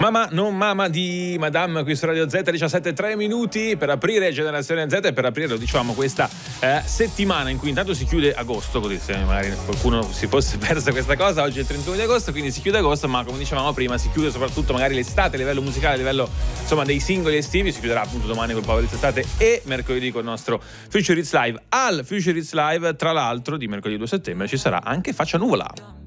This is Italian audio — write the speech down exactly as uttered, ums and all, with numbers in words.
Mamma non mamma di Madame qui su Radio Z, diciassette e tre minuti per aprire Generazione Z e per aprire, lo diciamo, questa eh, settimana in cui intanto si chiude agosto, così se magari qualcuno si fosse persa questa cosa. Oggi è il trentuno di agosto, quindi si chiude agosto, ma come dicevamo prima si chiude soprattutto magari l'estate a livello musicale, a livello insomma dei singoli estivi. Si chiuderà appunto domani col Power Hits Estate e mercoledì con il nostro Future Hits Live. Al Future Hits Live, tra l'altro, di mercoledì due settembre ci sarà anche Faccia Nuvola.